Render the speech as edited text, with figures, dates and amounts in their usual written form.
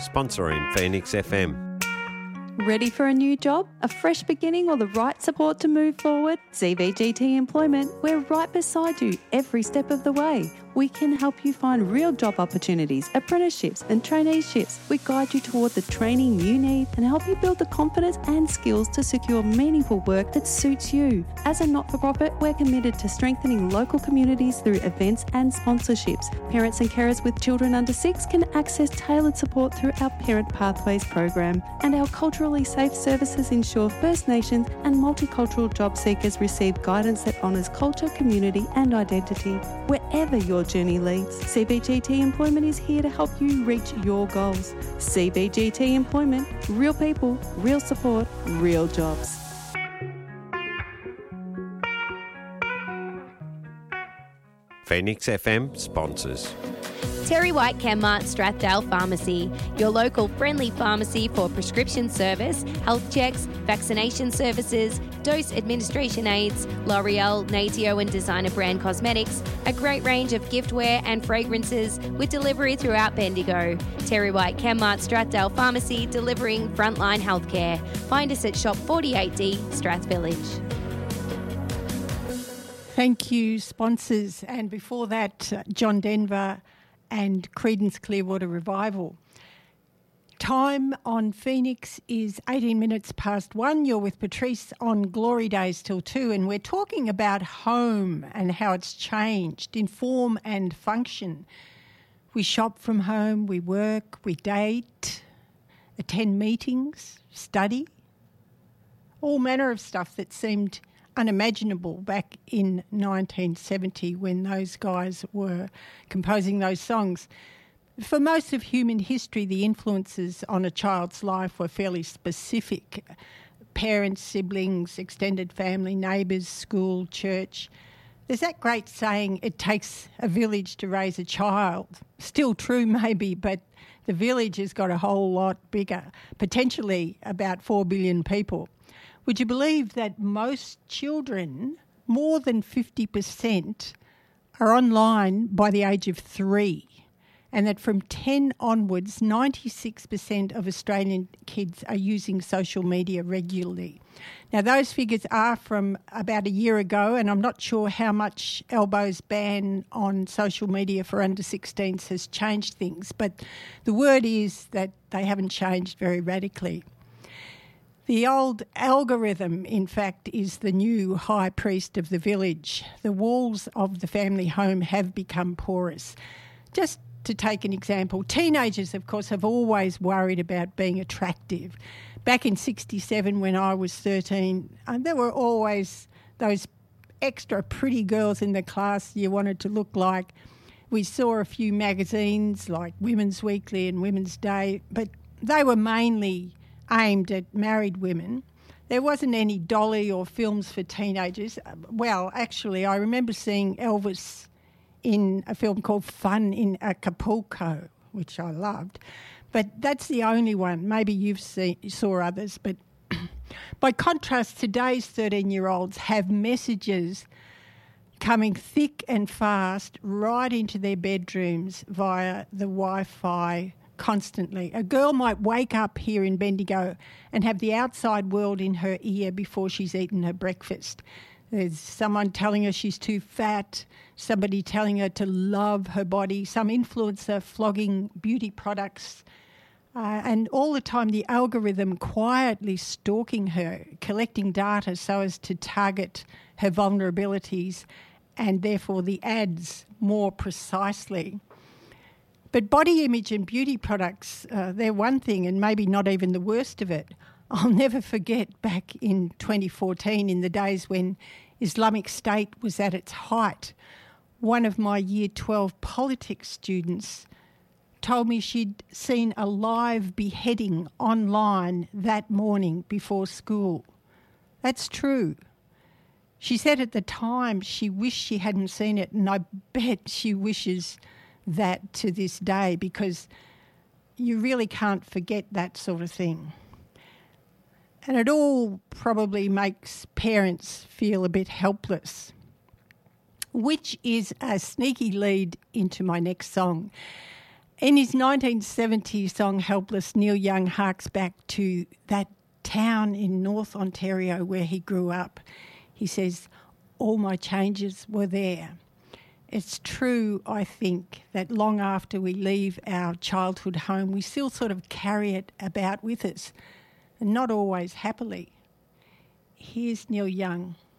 sponsoring Phoenix FM. Ready for a new job, a fresh beginning or the right support to move forward? CBGT Employment, we're right beside you every step of the way. We can help you find real job opportunities, apprenticeships and traineeships. We guide you toward the training you need and help you build the confidence and skills to secure meaningful work that suits you. As a not-for-profit, we're committed to strengthening local communities through events and sponsorships. Parents and carers with children under 6 can access tailored support through our Parent Pathways program. And our culturally safe services ensure First Nations and multicultural job seekers receive guidance that honours culture, community and identity. Wherever your journey leads, CBGT Employment is here to help you reach your goals. CBGT Employment, real people, real support, real jobs. Phoenix FM sponsors. Terry White Chemmart Strathdale Pharmacy, your local friendly pharmacy for prescription service, health checks, vaccination services, dose administration aids, L'Oreal, Natio and designer brand cosmetics, a great range of giftware and fragrances with delivery throughout Bendigo. Terry White Chemmart Strathdale Pharmacy, delivering frontline healthcare. Find us at Shop 48D, Strath Village. Thank you, sponsors. And before that, John Denver and Creedence Clearwater Revival. Time on Phoenix is 18 minutes past 1. You're with Patrice on Glory Days till 2, and we're talking about home and how it's changed in form and function. We shop from home, we work, we date, attend meetings, study, all manner of stuff that seemed unimaginable back in 1970 when those guys were composing those songs. For most of human history, the influences on a child's life were fairly specific. Parents, siblings, extended family, neighbours, school, church. There's that great saying, it takes a village to raise a child. Still true maybe, but the village has got a whole lot bigger, potentially about 4 billion people. Would you believe that most children, more than 50%, are online by the age of 3, and that from 10 onwards, 96% of Australian kids are using social media regularly. Now, those figures are from about a year ago, and I'm not sure how much Albo's ban on social media for under 16s has changed things, but the word is that they haven't changed very radically. The old algorithm, in fact, is the new high priest of the village. The walls of the family home have become porous. Just to take an example, teenagers, of course, have always worried about being attractive. Back in 67, when I was 13, there were always those extra pretty girls in the class you wanted to look like. We saw a few magazines like Women's Weekly and Women's Day, but they were mainly aimed at married women. There wasn't any dolly or films for teenagers. Well, actually, I remember seeing Elvis in a film called Fun in Acapulco, which I loved. But that's the only one. Maybe saw others. But by contrast, today's 13-year-olds have messages coming thick and fast right into their bedrooms via the Wi-Fi constantly. A girl might wake up here in Bendigo and have the outside world in her ear before she's eaten her breakfast. There's someone telling her she's too fat, somebody telling her to love her body, some influencer flogging beauty products, and all the time the algorithm quietly stalking her, collecting data so as to target her vulnerabilities and therefore the ads more precisely. But body image and beauty products, they're one thing and maybe not even the worst of it. I'll never forget back in 2014, in the days when Islamic State was at its height, one of my Year 12 politics students told me she'd seen a live beheading online that morning before school. That's true. She said at the time she wished she hadn't seen it, and I bet she wishes that to this day, because you really can't forget that sort of thing. And it all probably makes parents feel a bit helpless, which is a sneaky lead into my next song. In his 1970 song Helpless, Neil Young harks back to that town in North Ontario where he grew up. He says, all my changes were there. It's true, I think, that long after we leave our childhood home, we still sort of carry it about with us, and not always happily. Here's Neil Young.